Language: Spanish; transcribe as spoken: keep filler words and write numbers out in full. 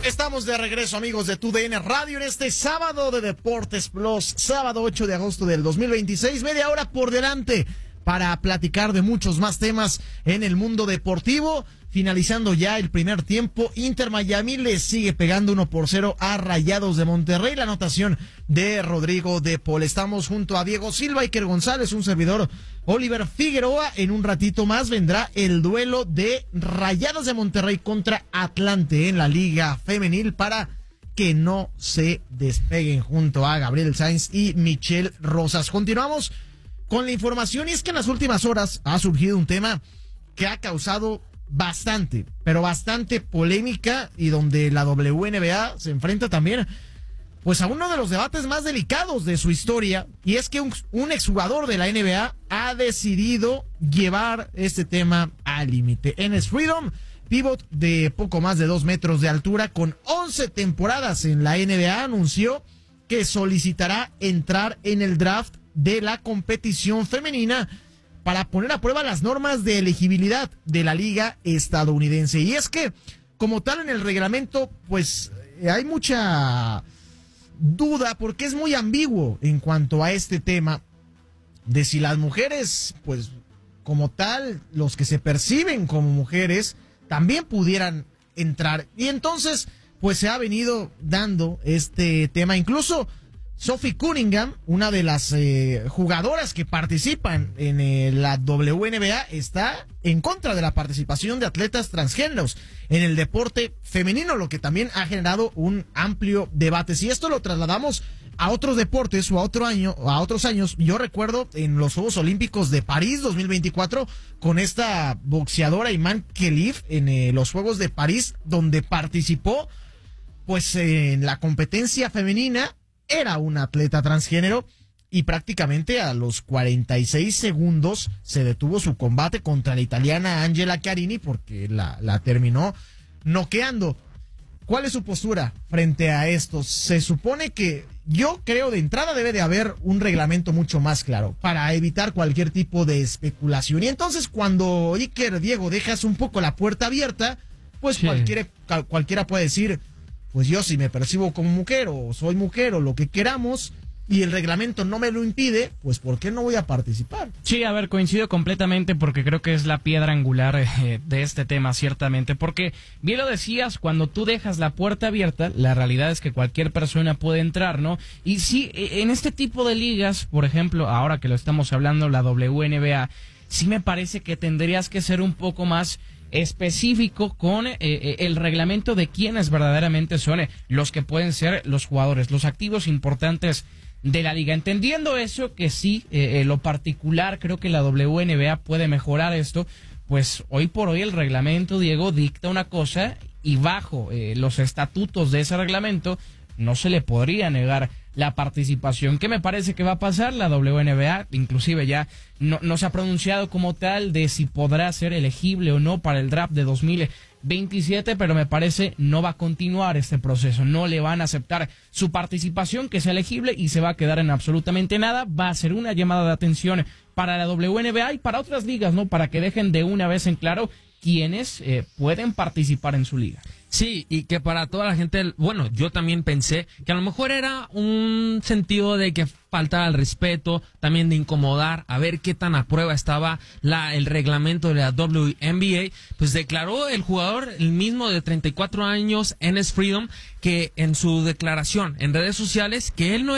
Estamos de regreso, amigos de Tu D N Radio, en este sábado de Deportes Plus, sábado ocho de agosto del dos mil veintiséis, media hora por delante para platicar de muchos más temas en el mundo deportivo. Finalizando ya el primer tiempo, Inter Miami le sigue pegando uno por cero a Rayados de Monterrey. La anotación de Rodrigo de Paul. Estamos junto a Diego Silva, Iker González, un servidor, Oliver Figueroa. En un ratito más vendrá el duelo de Rayados de Monterrey contra Atlante en la Liga Femenil para que no se despeguen junto a Gabriel Sainz y Michelle Rosas. Continuamos con la información, y es que en las últimas horas ha surgido un tema que ha causado bastante, pero bastante polémica, y donde la W N B A se enfrenta también pues a uno de los debates más delicados de su historia, y es que un, un exjugador de la N B A ha decidido llevar este tema al límite. Enes Freedom, pívot de poco más de dos metros de altura con once temporadas en la N B A, anunció que solicitará entrar en el draft de la competición femenina para poner a prueba las normas de elegibilidad de la liga estadounidense. Y es que, como tal, en el reglamento, pues hay mucha duda porque es muy ambiguo en cuanto a este tema de si las mujeres, pues como tal, los que se perciben como mujeres, también pudieran entrar. Y entonces, pues se ha venido dando este tema. Incluso Sophie Cunningham, una de las eh, jugadoras que participan en eh, la W N B A, está en contra de la participación de atletas transgéneros en el deporte femenino, lo que también ha generado un amplio debate. Si esto lo trasladamos a otros deportes o a otro año, a otros años, yo recuerdo en los Juegos Olímpicos de París dos mil veinticuatro con esta boxeadora Iman Khelif en eh, los Juegos de París, donde participó pues eh, en la competencia femenina. Era una atleta transgénero y prácticamente a los cuarenta y seis segundos se detuvo su combate contra la italiana Angela Chiarini porque la, la terminó noqueando. ¿Cuál es su postura frente a esto? Se supone que, yo creo, de entrada debe de haber un reglamento mucho más claro para evitar cualquier tipo de especulación. Y entonces cuando Iker, Diego, dejas un poco la puerta abierta, pues sí, cualquiera, cualquiera puede decir, pues yo si me percibo como mujer o soy mujer o lo que queramos y el reglamento no me lo impide, pues ¿por qué no voy a participar? Sí, a ver, coincido completamente porque creo que es la piedra angular eh, de este tema, ciertamente, porque bien lo decías, cuando tú dejas la puerta abierta, la realidad es que cualquier persona puede entrar, ¿no? Y sí, en este tipo de ligas, por ejemplo, ahora que lo estamos hablando, la W N B A, sí me parece que tendrías que ser un poco más específico con eh, el reglamento de quiénes verdaderamente son eh, los que pueden ser los jugadores, los activos importantes de la liga. Entendiendo eso, que sí, eh, lo particular, creo que la W N B A puede mejorar esto, pues hoy por hoy el reglamento, Diego, dicta una cosa y bajo eh, los estatutos de ese reglamento no se le podría negar la participación. ¿Qué me parece que va a pasar? La W N B A inclusive ya no, no se ha pronunciado como tal de si podrá ser elegible o no para el draft de dos mil veintisiete, pero me parece no va a continuar este proceso, no le van a aceptar su participación, que sea elegible, y se va a quedar en absolutamente nada. Va a ser una llamada de atención para la W N B A y para otras ligas, ¿no? Para que dejen de una vez en claro quienes eh, pueden participar en su liga. Sí, y que para toda la gente, bueno, yo también pensé que a lo mejor era un sentido de que faltaba el respeto, también de incomodar, a ver qué tan a prueba estaba la el reglamento de la W N B A. Pues declaró el jugador, el mismo de treinta y cuatro años, Enes Freedom, que en su declaración en redes sociales, que él no